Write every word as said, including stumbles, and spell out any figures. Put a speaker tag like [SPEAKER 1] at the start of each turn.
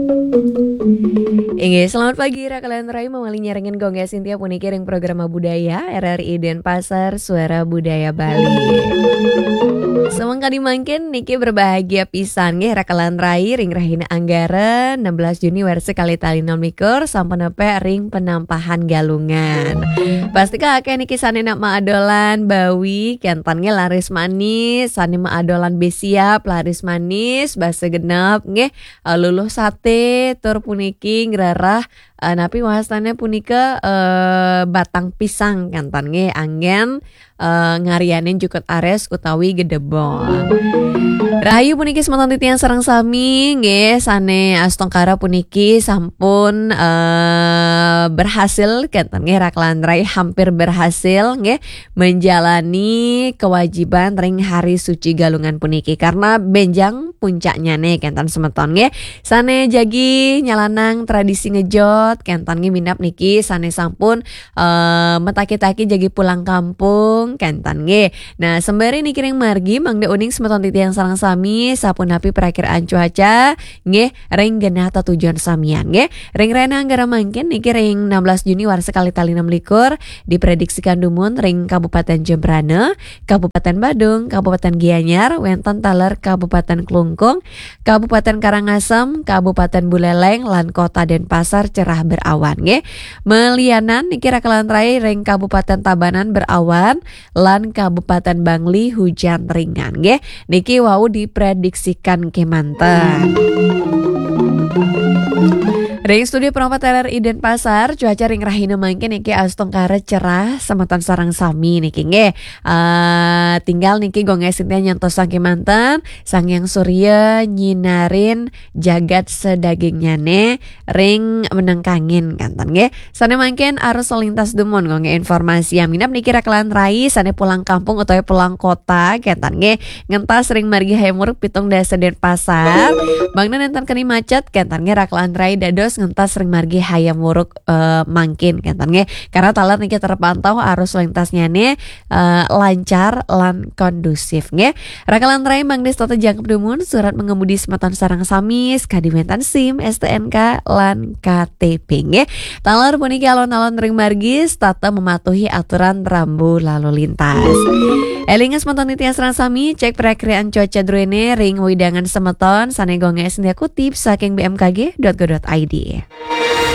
[SPEAKER 1] Inge, selamat pagi Ra kalian rai memali nyaringin gongga Sintia puniki ring program budaya R R I Denpasar Suara Budaya Bali. Semangka dimangkin Niki berbahagia pisan nggih Ra kalian rai ring rahina anggara enam belas Juni versi kali tali enam likur sampai nepe ring penampahan galungan. Pastika akeh niki sane nak maadolan bawi kentannya laris manis, sane maadolan besiap laris manis, basa genep nggih luluh sate tur puniki ngrarah uh, napi wahastane punika uh, batang pisang kantan nge anggen uh, ngarianin jukut ares utawi gedebong. Rahayu puniki semantan titian sareng sami nge sane astongkara puniki sampun uh, berhasil kantan nge raklan rai hampir berhasil nge menjalani kewajiban ring hari suci galungan puniki karena benjang puncaknya nih kentan semeton nge sane jagi nyalanang tradisi ngejot kentan nge minap niki sane sampun uh, metaki-taki jagi pulang kampung kentan nge. Nah sembari niki ring margi mangde uning semeton titian sareng sami sapun api perakiraan cuaca nge ring genah tujuan samian nge ring rena anggara mangkin niki ring enam belas Juni war sekali tali enam likur diprediksikan dumun ring Kabupaten Jembrana, Kabupaten Badung, Kabupaten Gianyar, Wenten Taler, Kabupaten Klungkung, Kabupaten Karangasem, Kabupaten Buleleng, lan Kota Denpasar cerah berawan nge. Melianan niki rakalan rai ring Kabupaten Tabanan berawan, lan Kabupaten Bangli hujan ringan nge. Niki wau diprediksikan kemanten. Ring studio perempat R R I Denpasar cuaca ring rahina mangkin niki astongkara cerah sematan sarang sami niki nge uh, tinggal niki gonga Sintia nyantos sang kemanten sang yang surya nyinarin jagat sedagingnya ne ring menengkangin kantan nge sane mangkin arus lintas dumon gonga informasi yang minap niki rakalan rai sane pulang kampung atau pulang kota kantan nge ngentas ring margi hayamuruk pitung dasa Denpasar bangna nenten keni macet kantan nge rakalan rai dados ngentas sering margi hayam wuruk uh, mangkin kantan nge karena talar niki terpantau arus lintasnya nih uh, lancar lan kondusif nge rakalan rai mangdes tata jangkep dumun surat mengemudi sematan sarang samis kadimentan SIM S T N K lan K T P nge talar puniki alon-alon ring margi tata mematuhi aturan rambu lalu lintas. Elingas monton titian sarang sami cek perakiraan cuaca drone ring widangan semeton sane gonge Sintia kutip saking b m k g dot go dot i d.